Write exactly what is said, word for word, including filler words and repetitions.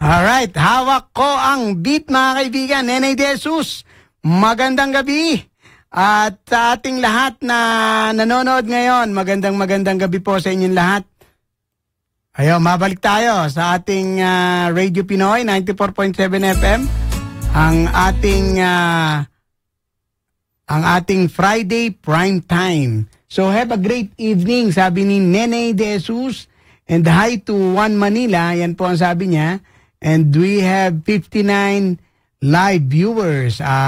Alright, hawak ko ang beat mga kaibigan. Nenay De Jesus, magandang gabi. At sa ating lahat na nanonood ngayon, magandang magandang gabi po sa inyong lahat. Ayun, mabalik tayo sa ating uh, Radio Pinoy ninety-four point seven F M. Ang ating uh, ang ating Friday prime time. So have a great evening, sabi ni Nenay De Jesus. And hi to One Manila, yan po ang sabi niya. And we have fifty-nine live viewers. Uh,